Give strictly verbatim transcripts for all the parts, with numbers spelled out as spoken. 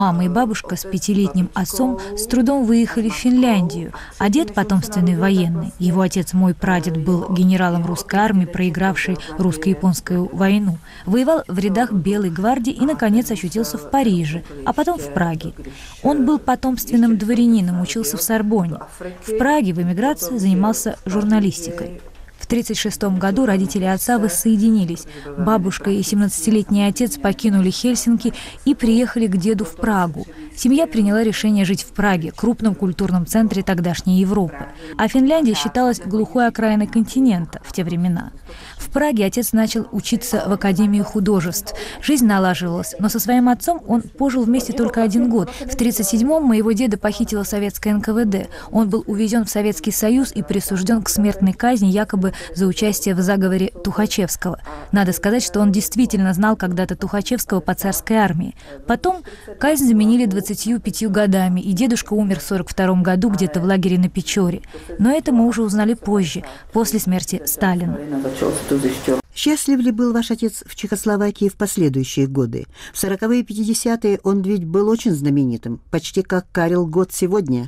Мама и бабушка с пятилетним отцом с трудом выехали в Финляндию, а дед потомственный военный. Его отец, мой прадед, был генералом русской армии, проигравшей русско-японскую войну. Воевал в рядах Белой гвардии и, наконец, очутился в Париже, а потом в Праге. Он был потомственным дворянином, учился в Сорбонне. В Праге в эмиграции занимался журналистикой. В тысяча девятьсот тридцать шестом году родители отца воссоединились. Бабушка и семнадцатилетний отец покинули Хельсинки и приехали к деду в Прагу. Семья приняла решение жить в Праге, крупном культурном центре тогдашней Европы. А Финляндия считалась глухой окраиной континента в те времена. В Праге отец начал учиться в Академии художеств. Жизнь налаживалась, но со своим отцом он пожил вместе только один год. В тысяча девятьсот тридцать седьмом моего деда похитила советская эн ка вэ дэ. Он был увезен в Советский Союз и присужден к смертной казни якобы за участие в заговоре Тухачевского. Надо сказать, что он действительно знал когда-то Тухачевского по царской армии. Потом казнь заменили двадцатью пятью годами, и дедушка умер в сорок втором году где-то в лагере на Печоре. Но это мы уже узнали позже, после смерти Сталина. Счастлив ли был ваш отец в Чехословакии в последующие годы? В сороковые и пятидесятые он ведь был очень знаменитым, почти как Карел Гот сегодня.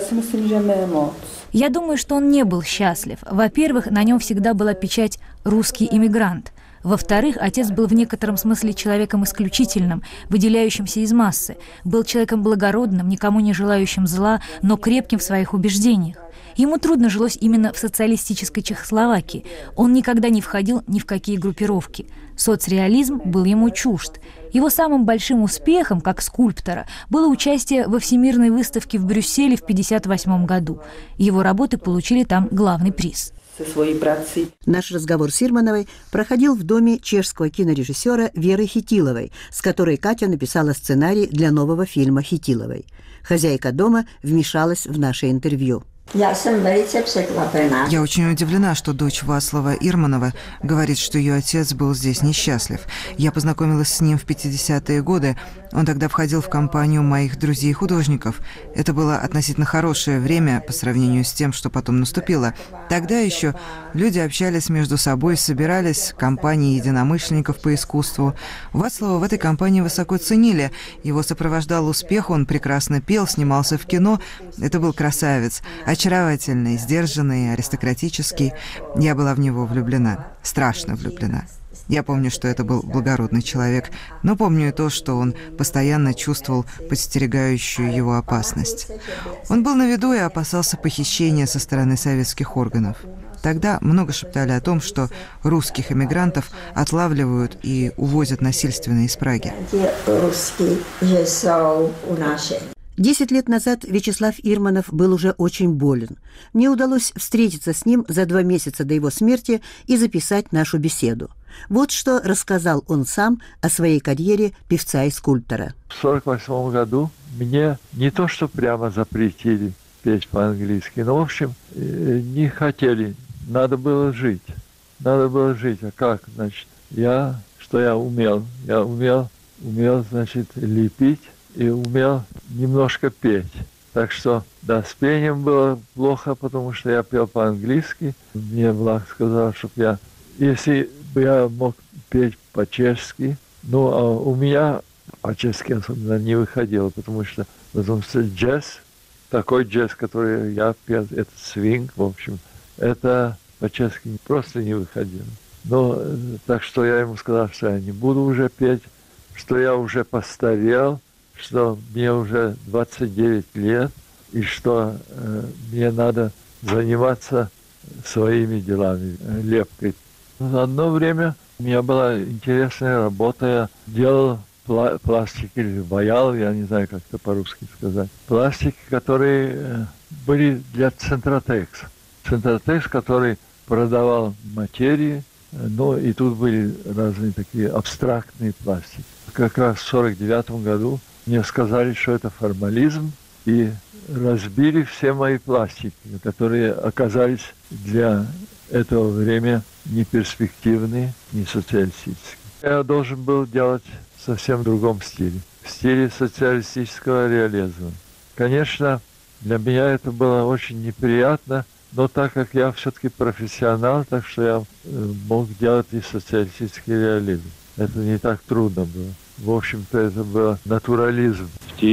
Я думаю, что он не был счастлив. Во-первых, на нем всегда была печать «русский иммигрант». Во-вторых, отец был в некотором смысле человеком исключительным, выделяющимся из массы. Был человеком благородным, никому не желающим зла, но крепким в своих убеждениях. Ему трудно жилось именно в социалистической Чехословакии. Он никогда не входил ни в какие группировки. Соцреализм был ему чужд. Его самым большим успехом, как скульптора, было участие во Всемирной выставке в Брюсселе в тысяча девятьсот пятьдесят восьмом году. Его работы получили там главный приз. Наш разговор с Ирмановой проходил в доме чешского кинорежиссера Веры Хитиловой, с которой Катя написала сценарий для нового фильма Хитиловой. Хозяйка дома вмешалась в наше интервью. Я очень удивлена, что дочь Вацлава Ирманова говорит, что ее отец был здесь несчастлив. Я познакомилась с ним в пятидесятые годы. Он тогда входил в компанию моих друзей-художников. Это было относительно хорошее время по сравнению с тем, что потом наступило. Тогда еще люди общались между собой, собирались, компании единомышленников по искусству. Вацлава в этой компании высоко ценили. Его сопровождал успех, он прекрасно пел, снимался в кино. Это был красавец. Очаровательный, сдержанный, аристократический. Я была в него влюблена, страшно влюблена. Я помню, что это был благородный человек, но помню и то, что он постоянно чувствовал подстерегающую его опасность. Он был на виду и опасался похищения со стороны советских органов. Тогда много шептали о том, что русских эмигрантов отлавливают и увозят насильственно из Праги. Десять лет назад Вячеслав Ирманов был уже очень болен. Мне удалось встретиться с ним за два месяца до его смерти и записать нашу беседу. Вот что рассказал он сам о своей карьере певца и скульптора. В сорок восьмом году мне не то что прямо запретили петь по-английски, но, в общем, не хотели. Надо было жить. Надо было жить. А как, значит? Я, что я умел? Я умел, умел, значит, лепить. И умел немножко петь. Так что, да, с пением было плохо, потому что я пел по-английски. Мне Влад сказал, чтобы я, если бы я мог петь по-чешски, ну, а у меня по-чешски особенно не выходило, потому что, потому что джаз, такой джаз, который я пел, это свинг, в общем, это по-чешски просто не выходило. Но, так что я ему сказал, что я не буду уже петь, что я уже постарел, что мне уже двадцать девять лет, и что э, мне надо заниматься своими делами, э, лепкой. В одно время у меня была интересная работа, я делал пла- пластики или ваял, я не знаю, как это по-русски сказать, пластики, которые э, были для Центротекс. Центротекс, который продавал материи, э, ну и тут были разные такие абстрактные пластики. Как раз в сорок девятом году мне сказали, что это формализм, и разбили все мои пластики, которые оказались для этого времени не перспективные, не социалистические. Я должен был делать в совсем другом стиле, в стиле социалистического реализма. Конечно, для меня это было очень неприятно, но так как я все-таки профессионал, так что я мог делать и социалистический реализм. Это не так трудно было. В общем-то, это был натурализм.